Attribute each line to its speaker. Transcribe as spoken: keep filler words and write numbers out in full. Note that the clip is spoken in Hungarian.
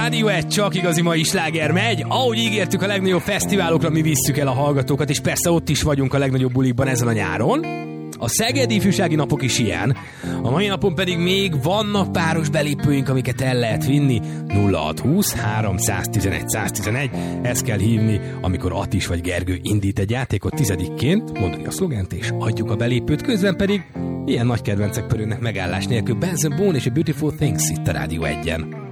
Speaker 1: Rádió egy, csak igazi mai sláger megy. Ahogy ígértük, a legnagyobb fesztiválokra mi visszük el a hallgatókat, és persze ott is vagyunk a legnagyobb bulikban ezen a nyáron. A Szegedi Ifjúsági Napok is ilyen. A mai napon pedig még vannak páros belépőink, amiket el lehet vinni. nulla hatszázhúsz háromszáztizenegy száztizenegy. Ezt kell hívni, amikor Attis vagy Gergő indít egy játékot tizedikként, mondani a szlogent, és adjuk a belépőt. Közben pedig ilyen nagy kedvencek pörőnek megállás nélkül. Benson Boone és a Beautiful Things itt a Rádió egyen.